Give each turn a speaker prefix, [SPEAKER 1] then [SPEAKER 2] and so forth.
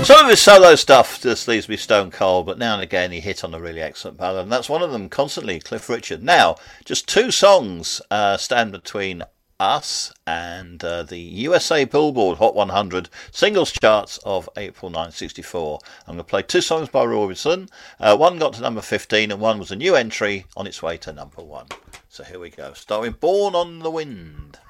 [SPEAKER 1] Some of his solo stuff just leaves me stone cold, but now and again he hit on a really excellent ballad, and that's one of them, Constantly, Cliff Richard. Now, just two songs stand between us and the USA Billboard Hot 100 singles charts of April 1964. I'm going to play two songs by Roy Orbison. One got to number 15 and one was a new entry on its way to number 1. So here we go, starting Born on the Wind.